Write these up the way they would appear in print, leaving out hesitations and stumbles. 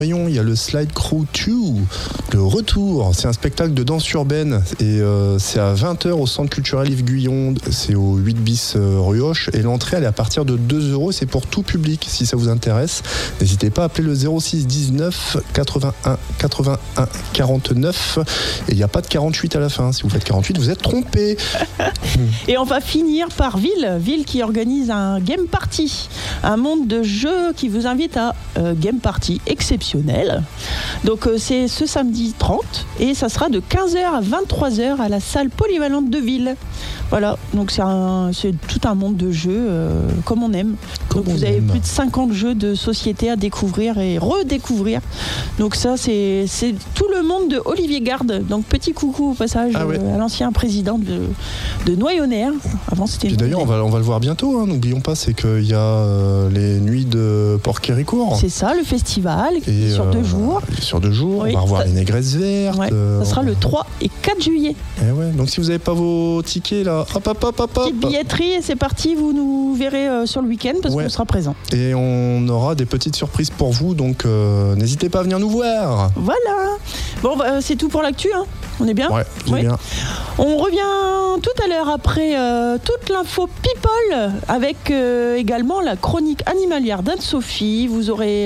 Il y a le Slide Crew 2, le retour. C'est un spectacle de danse urbaine et c'est à 20h au Centre culturel Yves Guyon. C'est au 8 bis rue Hoche et l'entrée elle est à partir de 2€. C'est pour tout public. Si ça vous intéresse, n'hésitez pas à appeler le 06 19 81 81 49 et il n'y a pas de 48 à la fin. Si vous faites 48, vous êtes trompé. Et on va finir par Ville qui organise un Game Party, un monde de jeux qui vous invite à Game Party exceptionnel. Donc c'est ce samedi 30 et ça sera de 15h à 23h à la salle polyvalente de Ville. Voilà, donc c'est tout un monde de jeux comme on aime. Donc vous avez plus de 50 jeux de société à découvrir et redécouvrir. Donc ça c'est tout le monde de Olivier Garde. Donc petit coucou au passage à l'ancien président de Noyonnaire. Avant c'était. Et d'ailleurs on va le voir bientôt. Hein. N'oublions pas, c'est qu'il y a les nuits de Port-Quéricourt. C'est ça, le festival sur 2 jours. Sur 2 jours, on va revoir les Négresses Vertes. Ouais, ça sera le 3 et 4 juillet. Et ouais, donc si vous n'avez pas vos tickets là, hop. Petite billetterie et c'est parti, vous nous verrez sur le week-end parce qu'on sera présent. Et on aura des petites surprises pour vous, donc n'hésitez pas à venir nous voir. Voilà. Bon, c'est tout pour l'actu, hein. On est bien ? Ouais, bien. On revient tout à l'heure après toute l'info People avec également la chronique animalière d'Anne-Sophie. Vous aurez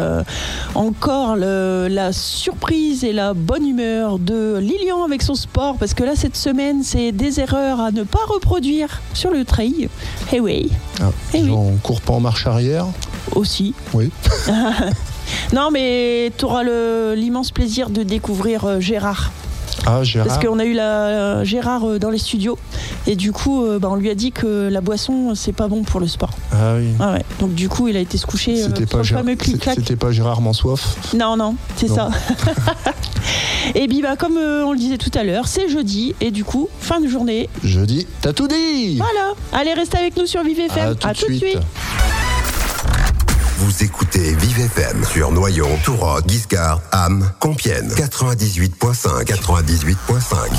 encore la surprise et la bonne humeur de Lilian avec son sport parce que là cette semaine c'est des erreurs à ne pas reproduire sur le trail. Eh oui. On court pas en marche arrière. Aussi. Oui. Non mais tu auras l'immense plaisir de découvrir Gérard. Ah, Gérard. Parce qu'on a eu Gérard dans les studios et du coup on lui a dit que la boisson c'est pas bon pour le sport. Ah oui. Ah ouais. Donc du coup il a été se coucher sur le fameux clic-clac. C'était pas Gérard Mansoif. Non, c'est ça. Et puis comme on le disait tout à l'heure, c'est jeudi et du coup fin de journée. Jeudi, t'as tout dit. Voilà. Allez, restez avec nous sur Vive FM. À tout de suite. Vous écoutez Vive FM sur Noyon, Tourcoing, Guiscard, Ham, Compiègne, 98.5.